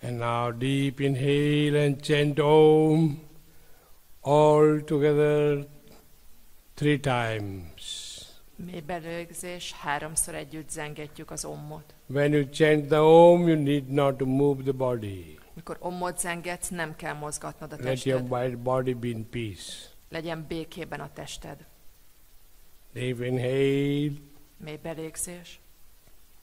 And now deep inhale and chant Om all together 3 times. Mély belégzés, 3-szor együtt zengetjük az Ommot. When you chant the Om, you need not to move the body. Mikor Ommot zengetsz, nem kell mozgatnod a Let your tested. body be in peace. Legyen békében a tested. Deep inhale Mély belégzés.